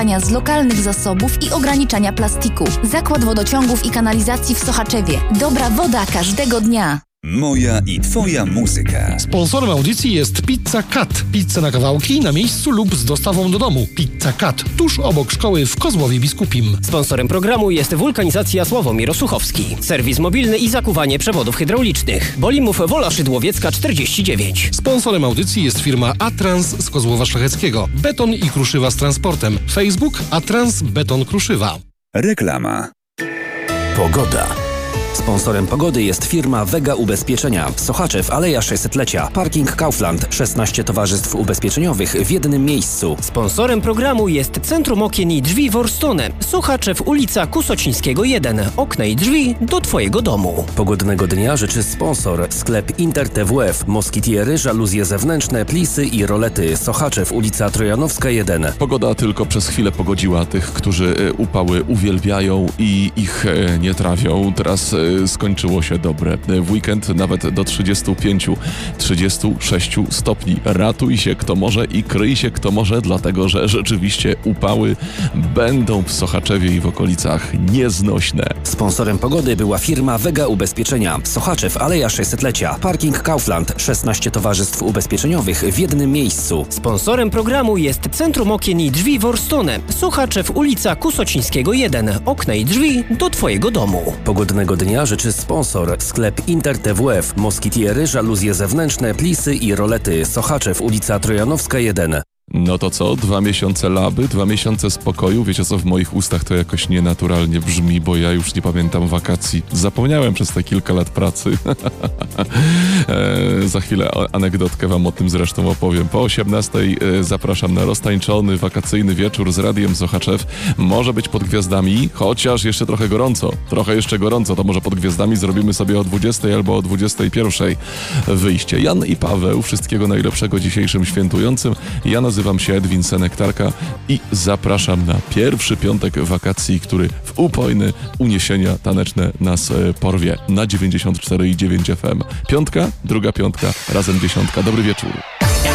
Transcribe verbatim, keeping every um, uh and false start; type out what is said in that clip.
z lokalnych zasobów i ograniczania plastiku. Zakład Wodociągów i Kanalizacji w Sochaczewie. Dobra woda każdego dnia. Moja i twoja muzyka. Sponsorem audycji jest Pizza Cut. Pizza na kawałki, na miejscu lub z dostawą do domu. Pizza Cut, tuż obok szkoły w Kozłowie Biskupim. Sponsorem programu jest Wulkanizacja Sławomir Osuchowski. Serwis mobilny i zakuwanie przewodów hydraulicznych. Bolimów Wola Szydłowiecka czterdzieści dziewięć. Sponsorem audycji jest firma Atrans z Kozłowa Szlacheckiego. Beton i kruszywa z transportem. Facebook Atrans Beton Kruszywa. Reklama. Pogoda. Sponsorem pogody jest firma Vega Ubezpieczenia. Sochaczew, Aleja sześćsetlecia. Parking Kaufland. szesnaście towarzystw ubezpieczeniowych w jednym miejscu. Sponsorem programu jest Centrum Okien i Drzwi Worstone. Sochaczew, ulica Kusocińskiego jeden. Okna i drzwi do twojego domu. Pogodnego dnia życzy sponsor. Sklep Inter T W F. Moskitiery, żaluzje zewnętrzne, plisy i rolety. Sochaczew, ulica Trojanowska jeden. Pogoda tylko przez chwilę pogodziła tych, którzy upały uwielbiają i ich nie trawią. Teraz skończyło się dobre. W weekend nawet do trzydziestu pięciu trzydziestu sześciu stopni. Ratuj się kto może i kryj się kto może, dlatego że rzeczywiście upały będą w Sochaczewie i w okolicach nieznośne. Sponsorem pogody była firma Vega Ubezpieczenia. Sochaczew, Aleja sześćsetlecia. Parking Kaufland. szesnaście towarzystw ubezpieczeniowych w jednym miejscu. Sponsorem programu jest Centrum Okien i Drzwi Worstone. Sochaczew, ulica Kusocińskiego jeden. Okna i drzwi do twojego domu. Pogodnego dnia życzy sponsor. Sklep Inter T W F. Moskitiery, żaluzje zewnętrzne, plisy i rolety. Sochaczew, ulica Trojanowska jeden. No to co? Dwa miesiące laby, dwa miesiące spokoju. Wiecie co, w moich ustach to jakoś nienaturalnie brzmi, bo ja już nie pamiętam wakacji. Zapomniałem przez te kilka lat pracy. e, za chwilę anegdotkę wam o tym zresztą opowiem. Po osiemnastej e, zapraszam na roztańczony, wakacyjny wieczór z Radiem Sochaczew. Może być pod gwiazdami, chociaż jeszcze trochę gorąco. Trochę jeszcze gorąco, to może pod gwiazdami zrobimy sobie o dwudziestej albo o dwudziestej pierwszej wyjście. Jan i Paweł, wszystkiego najlepszego dzisiejszym świętującym. Ja nazywam Nazywam się Edwin Senektarka i zapraszam na pierwszy piątek wakacji, który w upojne uniesienia taneczne nas porwie na dziewięćdziesiąt cztery i dziewięć F M. Piątka, druga piątka, razem dziesiątka. Dobry wieczór.